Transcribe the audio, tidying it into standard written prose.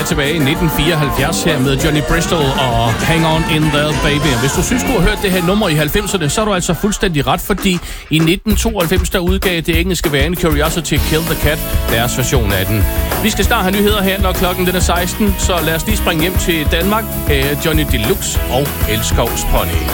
tilbage i 1974 her med Johnny Bristol og Hang On In There Baby. Hvis du synes, du har hørt det her nummer i 90'erne, så er du altså fuldstændig ret, fordi i 1992 der udgav det engelske band Curiosity Kill the Cat deres version af den. Vi skal snart have nyheder her, når klokken den er 16, så lad os lige springe hjem til Danmark. Johnny Deluxe og Elskovs Pony.